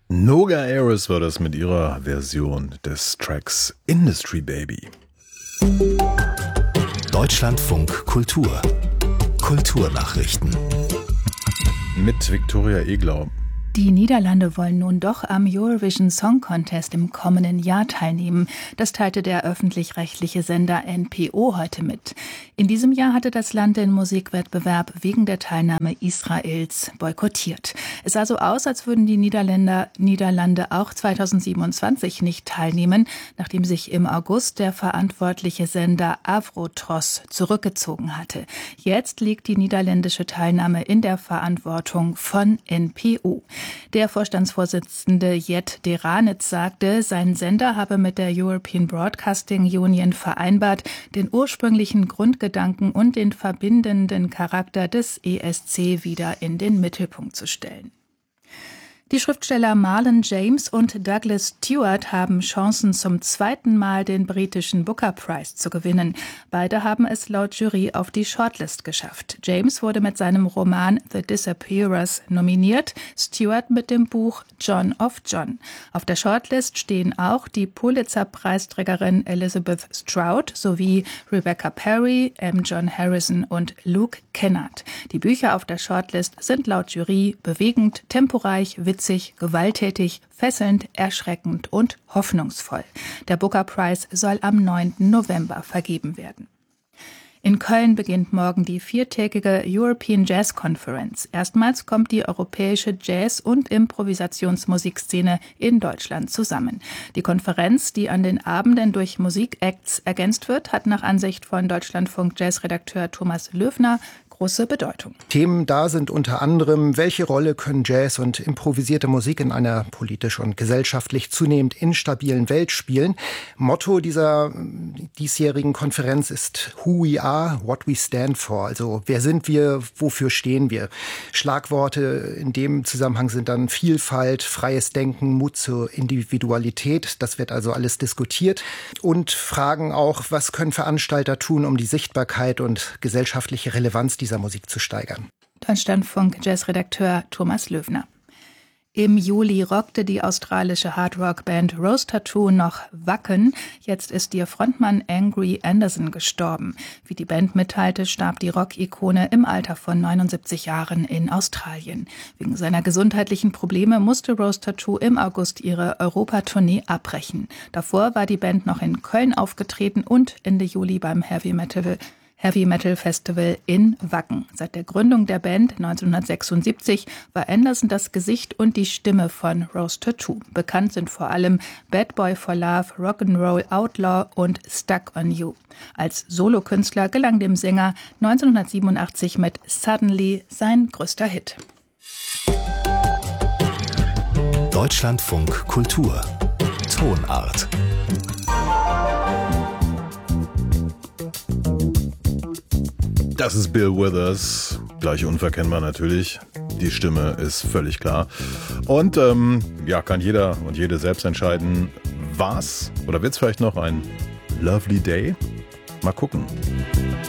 Noga Aris war das mit ihrer Version des Tracks Industry Baby. Deutschlandfunk Kultur. Kulturnachrichten. Mit Viktoria Eglau. Die Niederlande wollen nun doch am Eurovision Song Contest im kommenden Jahr teilnehmen. Das teilte der öffentlich-rechtliche Sender NPO heute mit. In diesem Jahr hatte das Land den Musikwettbewerb wegen der Teilnahme Israels boykottiert. Es sah so aus, als würden die Niederlande auch 2027 nicht teilnehmen, nachdem sich im August der verantwortliche Sender Avrotros zurückgezogen hatte. Jetzt liegt die niederländische Teilnahme in der Verantwortung von NPO. Der Vorstandsvorsitzende Jet de Ranitz sagte, sein Sender habe mit der European Broadcasting Union vereinbart, den ursprünglichen Grundgedanken und den verbindenden Charakter des ESC wieder in den Mittelpunkt zu stellen. Die Schriftsteller Marlon James und Douglas Stewart haben Chancen, zum zweiten Mal den britischen Booker Prize zu gewinnen. Beide haben es laut Jury auf die Shortlist geschafft. James wurde mit seinem Roman The Disappearers nominiert, Stewart mit dem Buch John of John. Auf der Shortlist stehen auch die Pulitzer-Preisträgerin Elizabeth Strout sowie Rebecca Perry, M. John Harrison und Luke Kennard. Die Bücher auf der Shortlist sind laut Jury bewegend, temporeich, witzig, gewalttätig, fesselnd, erschreckend und hoffnungsvoll. Der Booker Prize soll am 9. November vergeben werden. In Köln beginnt morgen die 4-tägige European Jazz Conference. Erstmals kommt die europäische Jazz- und Improvisationsmusikszene in Deutschland zusammen. Die Konferenz, die an den Abenden durch Musikacts ergänzt wird, hat nach Ansicht von Deutschlandfunk Jazz-Redakteur Thomas Löwner große Bedeutung. Themen da sind unter anderem, welche Rolle können Jazz und improvisierte Musik in einer politisch und gesellschaftlich zunehmend instabilen Welt spielen. Motto dieser diesjährigen Konferenz ist Who we are, what we stand for. Also wer sind wir, wofür stehen wir? Schlagworte in dem Zusammenhang sind dann Vielfalt, freies Denken, Mut zur Individualität. Das wird also alles diskutiert. Und Fragen auch, was können Veranstalter tun, um die Sichtbarkeit und gesellschaftliche Relevanz dieser Musik zu steigern. Deutschlandfunk Jazz-Redakteur Thomas Löwner. Im Juli rockte die australische Hardrock-Band Rose Tattoo noch Wacken. Jetzt ist ihr Frontmann Angry Anderson gestorben. Wie die Band mitteilte, starb die Rock-Ikone im Alter von 79 Jahren in Australien. Wegen seiner gesundheitlichen Probleme musste Rose Tattoo im August ihre Europatournee abbrechen. Davor war die Band noch in Köln aufgetreten und Ende Juli beim Heavy Metal Festival in Wacken. Seit der Gründung der Band 1976 war Anderson das Gesicht und die Stimme von Rose Tattoo. Bekannt sind vor allem Bad Boy for Love, Rock'n'Roll Outlaw und Stuck on You. Als Solokünstler gelang dem Sänger 1987 mit Suddenly sein größter Hit. Deutschlandfunk Kultur. Tonart. Das ist Bill Withers, gleich unverkennbar natürlich. Die Stimme ist völlig klar. Und kann jeder und jede selbst entscheiden, was oder wird es vielleicht noch ein Lovely Day? Mal gucken.